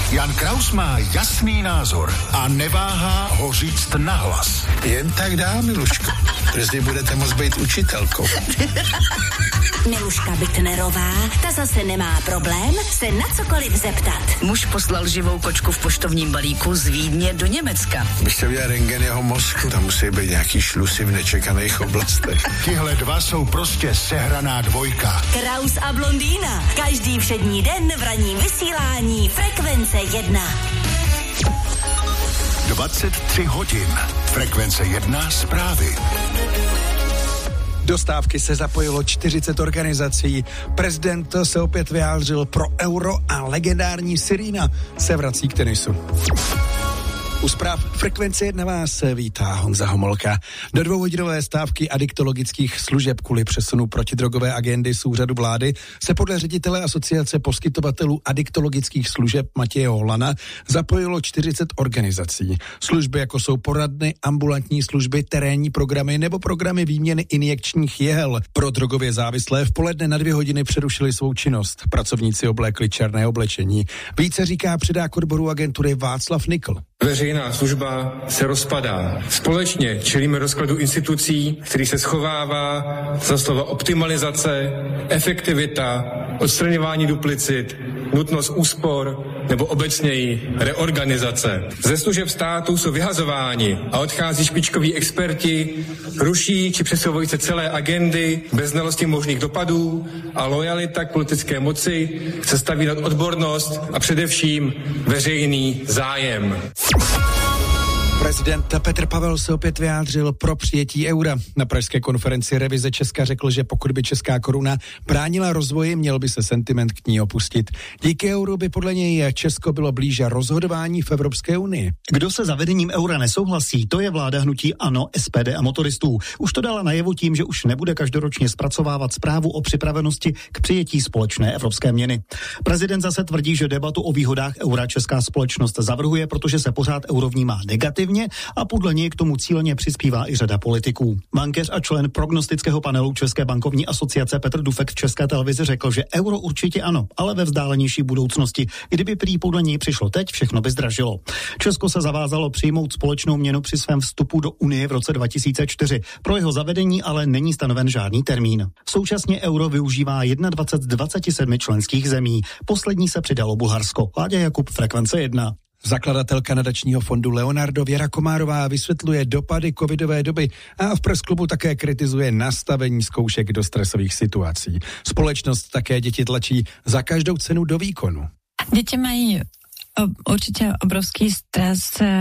Jan Kraus má jasný názor a neváhá ho říct nahlas. Jen tak dá, Miluško. Brzy budete moct být učitelkou. Miluška Bitnerová, ta zase nemá problém se na cokoliv zeptat. Muž poslal živou kočku v poštovním balíku z Vídně do Německa. Byste udělal rentgen jeho mozku, tam musí být nějaký šlusy v nečekaných oblastech. Tihle dva jsou prostě sehraná dvojka. Kraus a blondýna. Každý všední den v ranním vysílání Frekvence 1. 23 hodin. Frekvence 1 zprávy. Do stávky se zapojilo 40 organizací. Prezident se opět vyjádřil pro euro a legendární Serena se vrací k tenisu. U zpráv Frekvence 1 vás vítá Honza Homolka. Do 2hodinové stávky adiktologických služeb kvůli přesunu protidrogové agendy z úřadu vlády se podle ředitele Asociace poskytovatelů adiktologických služeb Matěje Holana zapojilo 40 organizací. Služby jako jsou poradny, ambulantní služby, terénní programy nebo programy výměny injekčních jehel pro drogově závislé v poledne na 2 hodiny přerušili svou činnost. Pracovníci oblékli černé oblečení. Více říká předák odboru agentury Václav Nikl. Veřejná služba se rozpadá. Společně čelíme rozkladu institucí, který se schovává za slova optimalizace, efektivita, odstraňování duplicit, nutnost úspor nebo obecněji reorganizace. Ze služeb státu jsou vyhazováni a odchází špičkoví experti, ruší či přesouvají se celé agendy bez znalosti možných dopadů a lojalita k politické moci se staví nad odbornost a především veřejný zájem. Prezident Petr Pavel se opět vyjádřil pro přijetí eura. Na pražské konferenci Revize Česka řekl, že pokud by česká koruna bránila rozvoji, měl by se sentiment k ní opustit. Díky euru by podle něj Česko bylo blíže rozhodování v Evropské unii. Kdo se zavedením eura nesouhlasí, to je vláda hnutí ANO, SPD a motoristů. Už to dala najevo tím, že už nebude každoročně zpracovávat zprávu o připravenosti k přijetí společné evropské měny. Prezident zase tvrdí, že debatu o výhodách eura česká společnost zavrhuje, protože se pořád euro vnímá negativně a podle něj k tomu cíleně přispívá i řada politiků. Bankéř a člen prognostického panelu České bankovní asociace Petr Dufek v České televizi řekl, že euro určitě ano, ale ve vzdálenější budoucnosti. Kdyby prý podle něj přišlo teď, všechno by zdražilo. Česko se zavázalo přijmout společnou měnu při svém vstupu do Unie v roce 2004. Pro jeho zavedení ale není stanoven žádný termín. Současně euro využívá 21 z 27 členských zemí. Poslední se přidalo Bulharsko. Láďa Jakub, Frekvence 1. Zakladatelka nadačního fondu Leonardo Věra Komárová vysvětluje dopady covidové doby a v Pressclubu také kritizuje nastavení zkoušek do stresových situací. Společnost také děti tlačí za každou cenu do výkonu. Děti mají určitě obrovský stres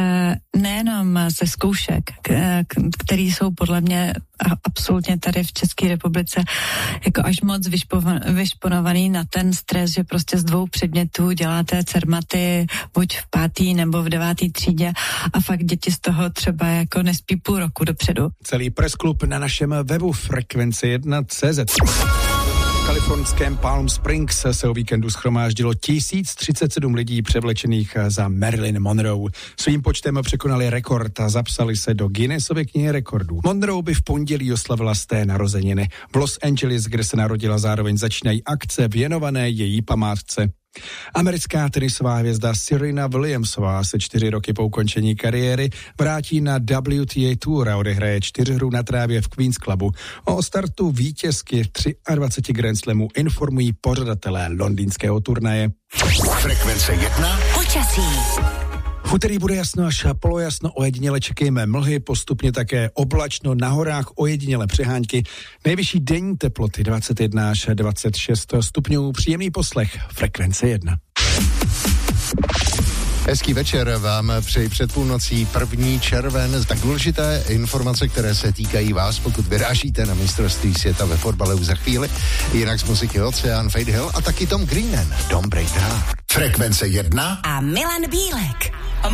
nejenom ze zkoušek, které jsou podle mě absolutně tady v České republice jako až moc vyšponovaný na ten stres, že prostě z 2 předmětů děláte cermaty buď v 5. nebo v 9. třídě a fakt děti z toho třeba jako nespí půl roku dopředu. Celý Pressclub na našem webu Frekvence1.cz. V kalifornském Palm Springs se o víkendu shromáždilo 1037 lidí převlečených za Marilyn Monroe. Svým počtem překonali rekord a zapsali se do Guinnessovy knihy rekordů. Monroe by v pondělí oslavila sté narozeniny. V Los Angeles, kde se narodila, zároveň začínají akce věnované její památce. Americká tenisová hvězda Serena Williamsová se 4 roky po ukončení kariéry vrátí na WTA Tour a odehraje 4 na trávě v Queen's Clubu. O startu vítězky 23 Grand Slamů informují pořadatelé londýnského turnaje. Frekvence 1. Počasí. V úterý bude jasno až polojasno, ojediněle čekejme mlhy, postupně také oblačno, na horách ojediněle přehánky. Nejvyšší denní teploty 21 až 26 stupňů, příjemný poslech Frekvence 1. Hezký večer vám přeji před půlnocí 1. červen. Tak důležité informace, které se týkají vás, pokud vyrážíte na mistrovství světa ve fotbale už za chvíli. Jinak z muziky Oceán, Fade Hill a taky Tom Greenan, Don't Break the Heart. Frekvence 1 a Milan Bílek.